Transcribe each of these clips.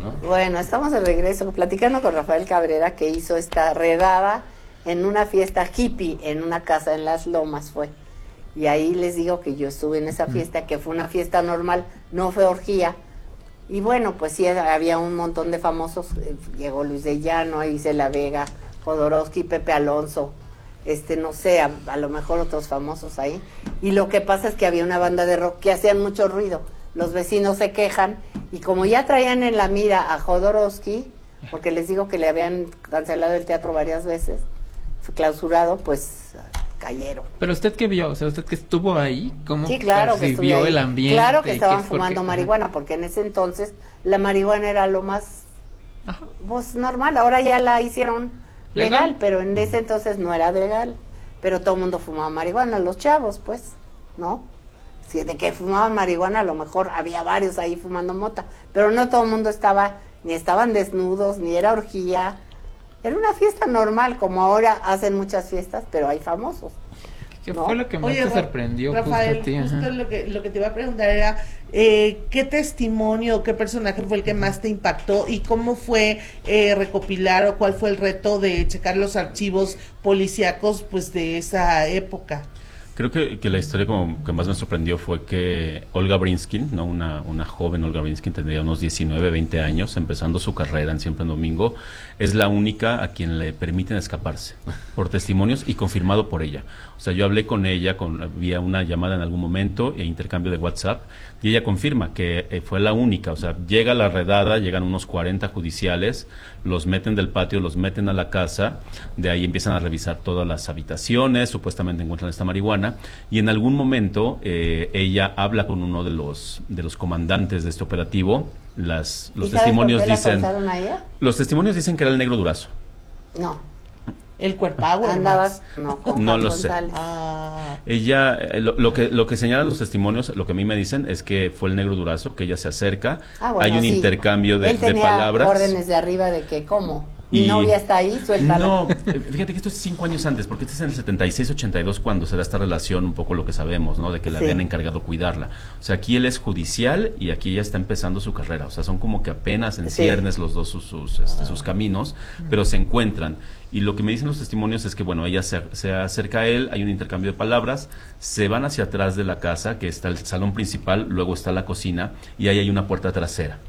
¿no? Bueno, estamos de regreso platicando con Rafael Cabrera, que hizo esta redada en una fiesta hippie en una casa en Las Lomas fue. Y ahí les digo que yo estuve en esa fiesta, que fue una fiesta normal, no fue orgía. Y bueno, pues sí, había un montón de famosos. Llegó Luis de Llano, Isela Vega, Jodorowsky, Pepe Alonso, no sé, a lo mejor otros famosos ahí. Y lo que pasa es que había una banda de rock que hacían mucho ruido. Los vecinos se quejan y como ya traían en la mira a Jodorowsky, porque les digo que le habían cancelado el teatro varias veces, fue clausurado, pues cayeron. Pero usted que vio, o sea, usted que estuvo ahí, ¿cómo sí, claro que percibió el ambiente? Claro que estaban fumando marihuana, porque en ese entonces la marihuana era lo más pues normal. Ahora ya la hicieron legal, pero en ese entonces no era legal. Pero todo el mundo fumaba marihuana, los chavos, pues, ¿no? Si de que fumaban marihuana, a lo mejor había varios ahí fumando mota, pero no todo el mundo estaba, ni estaban desnudos, ni era orgía. Era una fiesta normal, como ahora hacen muchas fiestas, pero hay famosos. ¿Qué fue lo que más te sorprendió, Rafael? Justo a ti? Justo lo que te iba a preguntar era, ¿qué testimonio, qué personaje fue el que más te impactó y cómo fue recopilar o cuál fue el reto de checar los archivos policíacos pues de esa época? Creo que la historia como que más me sorprendió fue que Olga Brinskin, ¿no? Una joven Olga Brinskin, tendría unos 19, 20 años, empezando su carrera en Siempre en Domingo, es la única a quien le permiten escaparse, por testimonios y confirmado por ella. O sea, yo hablé con ella, vía una llamada en algún momento e intercambio de WhatsApp, y ella confirma que fue la única. O sea, llega la redada, llegan unos 40 judiciales, los meten del patio, los meten a la casa, de ahí empiezan a revisar todas las habitaciones, supuestamente encuentran esta marihuana, y en algún momento ella habla con uno de los comandantes de este operativo. Los testimonios dicen, los testimonios dicen que era el Negro Durazo. No. El Cuerpagua. Andabas, no lo sé. Ella, lo que señalan los testimonios, lo que a mí me dicen es que fue el Negro Durazo, que ella se acerca, bueno, hay un intercambio de palabras. Órdenes de arriba de que, ¿cómo? Mi novia está ahí, suéltala. No, fíjate que esto es 5 años antes, porque este es en el 76, 82 cuando se da esta relación, un poco lo que sabemos, ¿no? De que le habían encargado cuidarla. O sea, aquí él es judicial y aquí ella está empezando su carrera. O sea, son como que apenas en ciernes los dos sus caminos, pero se encuentran. Y lo que me dicen los testimonios es que, bueno, ella se acerca a él, hay un intercambio de palabras, se van hacia atrás de la casa, que está el salón principal, luego está la cocina, y ahí hay una puerta trasera.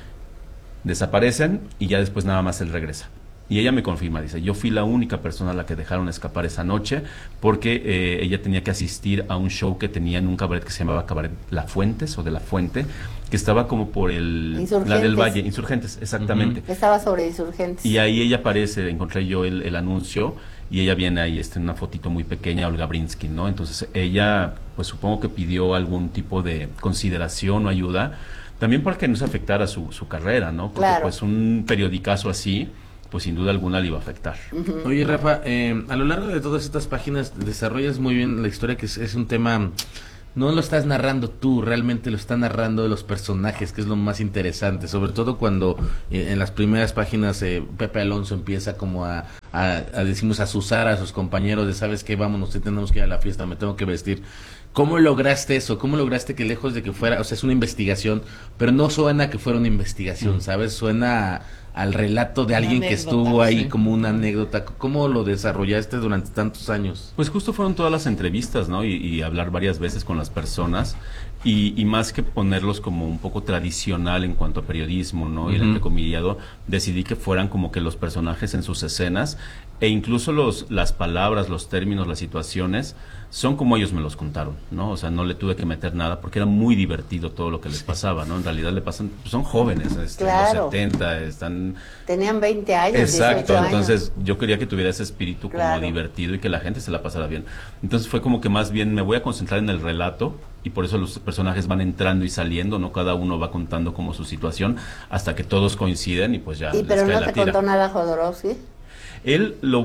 Desaparecen y ya después nada más él regresa. Y ella me confirma, dice, yo fui la única persona a la que dejaron escapar esa noche porque ella tenía que asistir a un show que tenía en un cabaret que se llamaba Cabaret La Fuentes o de La Fuente, que estaba como por la del Valle, Insurgentes, exactamente. Estaba sobre Insurgentes. Y ahí ella aparece, encontré yo el anuncio y ella viene ahí en una fotito muy pequeña, Olga Brinskin, ¿no? Entonces ella, pues supongo que pidió algún tipo de consideración o ayuda, también para que no se afectara su carrera, ¿no? Porque pues un periodicazo así, pues sin duda alguna le iba a afectar. Oye, Rafa, a lo largo de todas estas páginas desarrollas muy bien la historia, que es un tema, no lo estás narrando tú, realmente lo está narrando los personajes, que es lo más interesante, sobre todo cuando en las primeras páginas Pepe Alonso empieza como a decimos, a azuzar a sus compañeros de, ¿sabes qué? Vámonos, tenemos que ir a la fiesta, me tengo que vestir. ¿Cómo lograste eso? ¿Cómo lograste que lejos de que fuera, o sea, es una investigación, pero no suena que fuera una investigación, ¿sabes? Suena al relato de alguien que estuvo ahí, como una anécdota. ¿Cómo lo desarrollaste durante tantos años? Pues justo fueron todas las entrevistas, ¿no? Y hablar varias veces con las personas. Y más que ponerlos como un poco tradicional en cuanto a periodismo, ¿no? Y el entrecomillado, decidí que fueran como que los personajes en sus escenas, e incluso las palabras, los términos, las situaciones, son como ellos me los contaron, ¿no? O sea, no le tuve que meter nada porque era muy divertido todo lo que les pasaba, ¿no? En realidad son jóvenes, los 70, tenían 20 años. Exacto, 18 años. Entonces yo quería que tuviera ese espíritu como divertido y que la gente se la pasara bien. Entonces fue como que más bien me voy a concentrar en el relato, y por eso los personajes van entrando y saliendo, ¿no? Cada uno va contando como su situación hasta que todos coinciden y pues ya les pero cae no la te tira. contó nada Jodorowsky. Él lo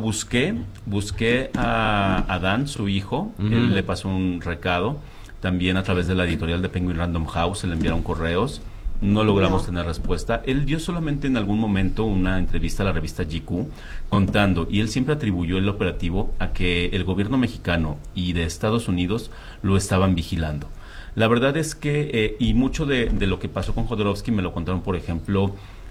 busqué a Adán, su hijo, él le pasó un recado, también a través de la editorial de Penguin Random House, se le enviaron correos, no logramos tener respuesta. Él dio solamente en algún momento una entrevista a la revista GQ contando, y él siempre atribuyó el operativo a que el gobierno mexicano y de Estados Unidos lo estaban vigilando. La verdad es que, y mucho de lo que pasó con Jodorowsky me lo contaron, por ejemplo,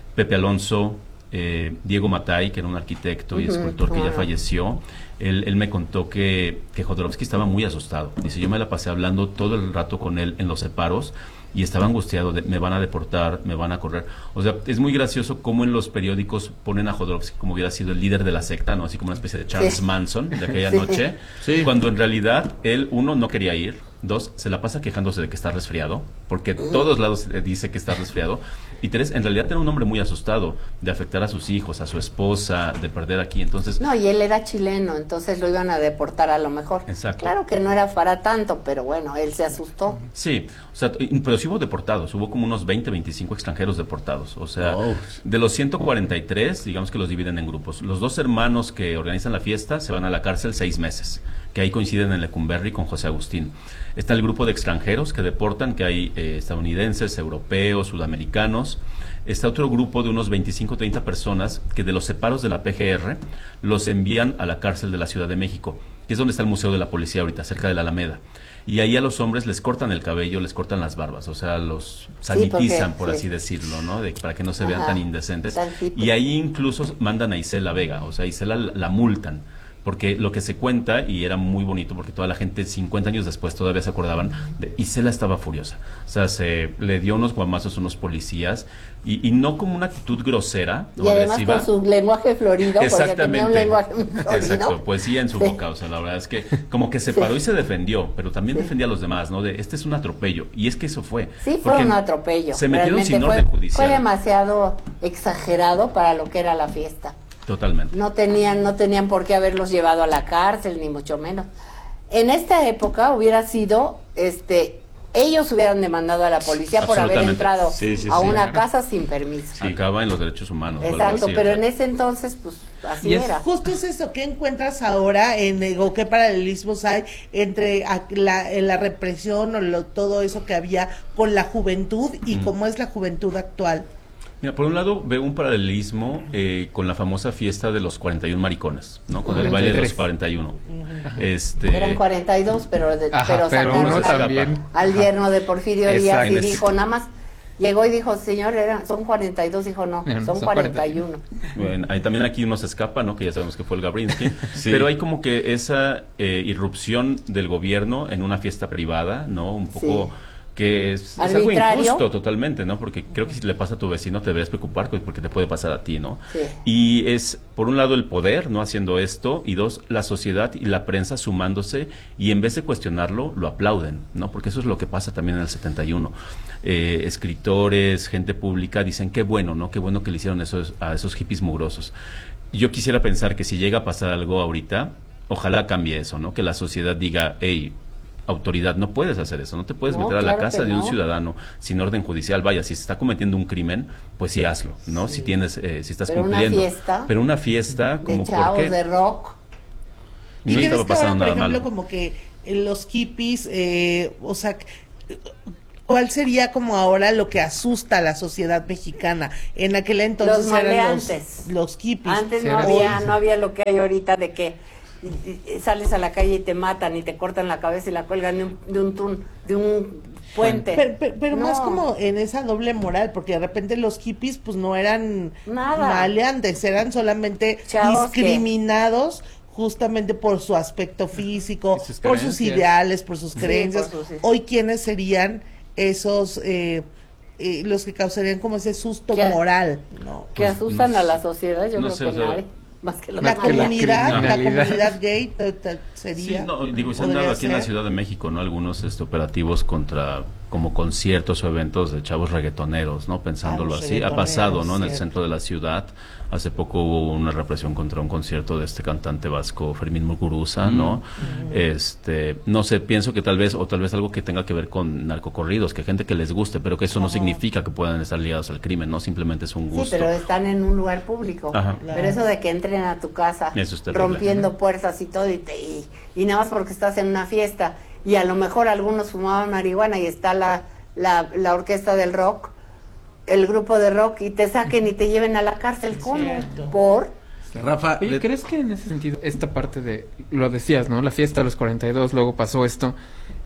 Pepe Alonso, Diego Matay, que era un arquitecto y escultor que ya falleció. Él me contó que Jodorowsky estaba muy asustado. Dice, yo me la pasé hablando todo el rato con él en los separos y estaba angustiado de me van a deportar, me van a correr. O sea, es muy gracioso cómo en los periódicos ponen a Jodorowsky como hubiera sido el líder de la secta, ¿no? Así como una especie de Charles Manson de aquella noche, cuando en realidad él, uno, no quería ir, dos, se la pasa quejándose de que está resfriado, porque todos lados dice que está resfriado, y tres, en realidad era un hombre muy asustado de afectar a sus hijos, a su esposa, de perder aquí, entonces... No, y él era chileno, entonces lo iban a deportar a lo mejor. Exacto. Claro que no era para tanto, pero bueno, él se asustó. Sí, o sea, pero sí hubo deportados, hubo como unos 20, 25 extranjeros deportados, o sea, de los 143, digamos que los dividen en grupos. Los dos hermanos que organizan la fiesta se van a la cárcel 6 meses, que ahí coinciden en Lecumberri con José Agustín. Está el grupo de extranjeros que deportan, que hay estadounidenses, europeos, sudamericanos. Está otro grupo de unos 25 o 30 personas que de los separos de la PGR los envían a la cárcel de la Ciudad de México, que es donde está el Museo de la Policía ahorita, cerca de la Alameda. Y ahí a los hombres les cortan el cabello, les cortan las barbas, o sea, los sanitizan, por así decirlo, ¿no? Para que no se vean tan indecentes. Y ahí incluso mandan a Isela Vega, o sea, Isela la multan. Porque lo que se cuenta, y era muy bonito, porque toda la gente 50 años después todavía se acordaban, Isela estaba furiosa. O sea, se le dio unos guamazos a unos policías, y no como una actitud grosera, y además agresiva, con su lenguaje florido, porque tenía un lenguaje florido. Exacto, poesía en su boca, o sea, la verdad es que como que se paró y se defendió, pero también defendía a los demás, ¿no? Este es un atropello, y es que eso fue. Sí, fue un atropello. Se metieron sin orden judicial. Fue demasiado exagerado para lo que era la fiesta. Totalmente. No tenían por qué haberlos llevado a la cárcel, ni mucho menos. En esta época hubiera sido, ellos hubieran demandado a la policía por haber entrado a una casa sin permiso. Sí. Acaba en los derechos humanos. Exacto, así, pero en ese entonces, pues, así era. Justo es eso, ¿qué encuentras ahora o qué paralelismos hay entre la represión o todo eso que había con la juventud y cómo es la juventud actual? Mira, por un lado veo un paralelismo con la famosa fiesta de los 41 maricones, ¿no? Con el baile de los 41. Eran 42, pero uno también al yerno de Porfirio Díaz y dijo, nada más, llegó y dijo, señor, son 42, dijo, no, son 41. Bueno, también aquí uno se escapa, ¿no? Que ya sabemos que fue el Gabrinsky, pero hay como que esa irrupción del gobierno en una fiesta privada, ¿no? Un poco... que es algo injusto totalmente, ¿no? Porque creo que si le pasa a tu vecino te deberías preocupar porque te puede pasar a ti, ¿no? Sí. Y es, por un lado, el poder, ¿no? Haciendo esto, y dos, la sociedad y la prensa sumándose, y en vez de cuestionarlo, lo aplauden, ¿no? Porque eso es lo que pasa también en el 71. Escritores, gente pública dicen, qué bueno, ¿no? Qué bueno que le hicieron a esos hippies mugrosos. Yo quisiera pensar que si llega a pasar algo ahorita, ojalá cambie eso, ¿no? Que la sociedad diga, hey, autoridad, no puedes hacer eso, no te puedes meter a la casa de un ciudadano sin orden judicial. Vaya, si se está cometiendo un crimen, pues sí hazlo, ¿no? Si tienes, si estás cumpliendo. Pero una fiesta como de chavos, ¿por qué? De rock. ¿Y no estaba pasando nada malo? Por ejemplo, como que los hippies, o sea, ¿cuál sería como ahora lo que asusta a la sociedad mexicana? En aquel entonces eran los hippies. Antes no había lo que hay ahorita de que sales a la calle y te matan y te cortan la cabeza y la cuelgan de un puente. Pero más como en esa doble moral, porque de repente los hippies pues no eran maleantes, eran solamente chavos discriminados justamente por su aspecto físico, por sus ideales, por sus creencias. Hoy, ¿quiénes serían esos los que causarían como ese susto moral? ¿No? Que asustan a la sociedad, yo creo que nadie. Más que la comunidad gay sería. Sí, no, digo, se han dado aquí en la Ciudad de México, ¿no? Algunos operativos contra como conciertos o eventos de chavos reggaetoneros, ¿no? Pensándolo así. Ha pasado, ¿no? En el centro de la ciudad. Hace poco hubo una represión contra un concierto de este cantante vasco, Fermín Muguruza, ¿no? No sé, pienso que tal vez algo que tenga que ver con narcocorridos, que gente que les guste, pero que eso no significa que puedan estar ligados al crimen, ¿no? Simplemente es un gusto. Sí, pero están en un lugar público. Pero eso de que entren a tu casa rompiendo puertas y todo, y nada más porque estás en una fiesta, y a lo mejor algunos fumaban marihuana y está la orquesta del rock, el grupo de rock, y te saquen y te lleven a la cárcel. ¿Cómo? ¿Por? Rafa, ¿crees que en ese sentido esta parte de, lo decías, ¿no? La fiesta de los 42, luego pasó esto,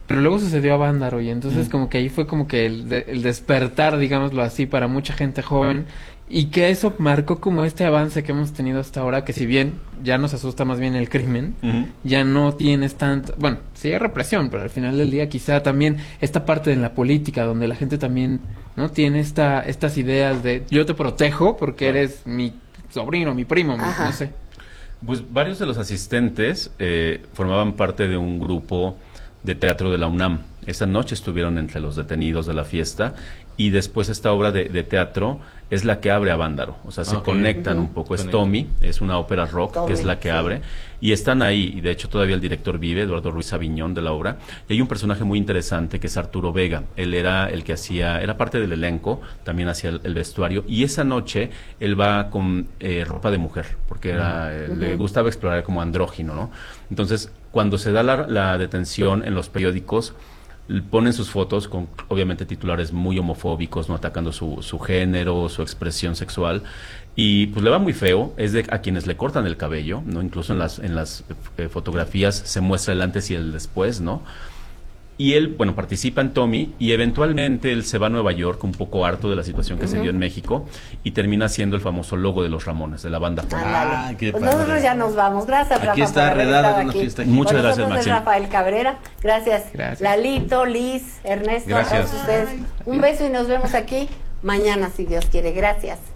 pero luego sucedió a Vándaro y entonces como que ahí fue como que el despertar, digámoslo así, para mucha gente joven y que eso marcó como este avance que hemos tenido hasta ahora, que si bien ya nos asusta más bien el crimen, ya no tienes tanto, bueno, sí hay represión, pero al final del día quizá también esta parte de la política donde la gente también, ¿no? Tiene estas ideas de yo te protejo porque eres mi sobrino, mi primo, no sé. Pues varios de los asistentes formaban parte de un grupo de teatro de la UNAM. Esa noche estuvieron entre los detenidos de la fiesta y después esta obra de teatro es la que abre a Vándaro. O sea, se conectan un poco. Es Tommy, es una ópera rock que es la que abre y están ahí. Y de hecho todavía el director vive, Eduardo Ruiz Aviñón, de la obra. Y hay un personaje muy interesante que es Arturo Vega. Él era el que era parte del elenco, también hacía el vestuario. Y esa noche él va con ropa de mujer, porque le gustaba explorar como andrógino, ¿no? Entonces, cuando se da la detención en los periódicos, ponen sus fotos con obviamente titulares muy homofóbicos, no atacando su género, su expresión sexual, y pues le va muy feo. Es a quienes le cortan el cabello, no, incluso en las fotografías se muestra el antes y el después, ¿no? Y él, bueno, participa en Tommy y eventualmente él se va a Nueva York un poco harto de la situación que se dio en México y termina siendo el famoso logo de los Ramones, de la banda Juana. Pues nosotros ya nos vamos. Gracias, Aquí Rafa. está redada una fiesta aquí. Muchas gracias, Maxine. Rafael Cabrera. Gracias, Lalito, Liz, Ernesto, a todos ustedes. Un beso y nos vemos aquí mañana, si Dios quiere. Gracias.